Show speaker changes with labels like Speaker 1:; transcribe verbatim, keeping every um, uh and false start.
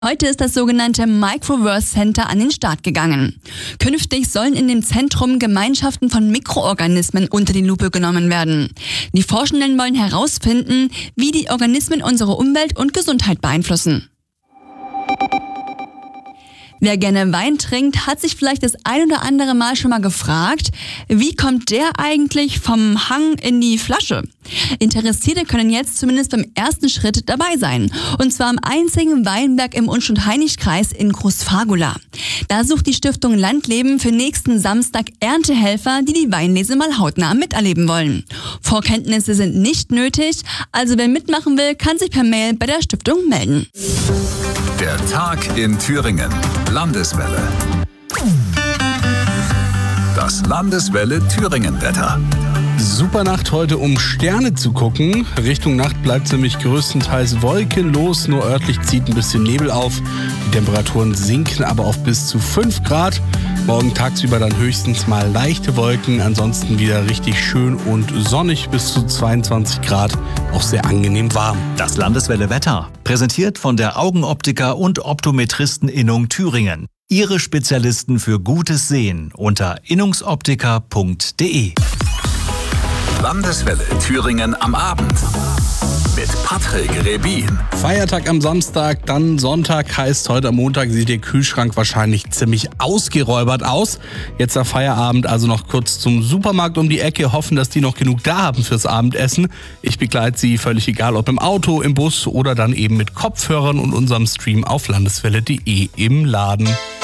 Speaker 1: Heute ist das sogenannte Microverse Center an den Start gegangen. Künftig sollen in dem Zentrum Gemeinschaften von Mikroorganismen unter die Lupe genommen werden. Die Forschenden wollen herausfinden, wie die Organismen unsere Umwelt und Gesundheit beeinflussen. Wer gerne Wein trinkt, hat sich vielleicht das ein oder andere Mal schon mal gefragt, wie kommt der eigentlich vom Hang in die Flasche? Interessierte können jetzt zumindest beim ersten Schritt dabei sein. Und zwar am einzigen Weinberg im Unstrut-Hainich-Kreis in Großfagula. Da sucht die Stiftung Landleben für nächsten Samstag Erntehelfer, die die Weinlese mal hautnah miterleben wollen. Vorkenntnisse sind nicht nötig, also wer mitmachen will, kann sich per Mail bei der Stiftung melden.
Speaker 2: Der Tag in Thüringen. Landeswelle. Das Landeswelle Thüringen-Wetter.
Speaker 3: Super Nacht heute, um Sterne zu gucken. Richtung Nacht bleibt es nämlich größtenteils wolkenlos, nur örtlich zieht ein bisschen Nebel auf. Die Temperaturen sinken aber auf bis zu fünf Grad. Morgen tagsüber dann höchstens mal leichte Wolken, ansonsten wieder richtig schön und sonnig bis zu zweiundzwanzig Grad, auch sehr angenehm warm.
Speaker 4: Das Landeswelle Wetter, präsentiert von der Augenoptiker und Optometristeninnung Thüringen. Ihre Spezialisten für gutes Sehen unter innungsoptiker punkt de.
Speaker 2: Landeswelle Thüringen am Abend mit Patrick Rebin.
Speaker 3: Feiertag am Samstag, dann Sonntag, heißt heute am Montag sieht Ihr Kühlschrank wahrscheinlich ziemlich ausgeräubert aus. Jetzt der Feierabend, also noch kurz zum Supermarkt um die Ecke, hoffen, dass die noch genug da haben fürs Abendessen. Ich begleite Sie völlig egal, ob im Auto, im Bus oder dann eben mit Kopfhörern und unserem Stream auf landeswelle punkt de im Laden.